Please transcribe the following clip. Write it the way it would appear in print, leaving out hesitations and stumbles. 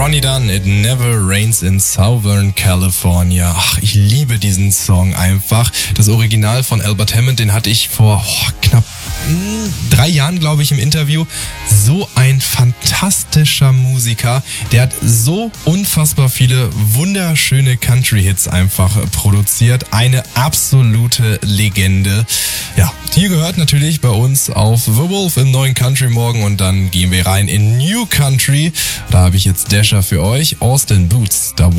Ronnie Dunn, It Never Rains in Southern California. Ach, ich liebe diesen Song einfach. Das Original von Albert Hammond, den hatte ich vor knapp 3 Jahren, glaube ich, im Interview. So ein fantastischer Musiker. Der hat so unfassbar viele wunderschöne Country-Hits einfach produziert. Eine absolute Legende. Ja, die gehört natürlich bei uns auf The Wolf im neuen Country Morgen und dann gehen wir rein in New Country. Da habe ich jetzt Dasher für euch. Austin Boots. Da